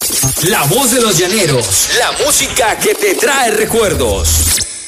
La voz de los llaneros, la música que te trae recuerdos.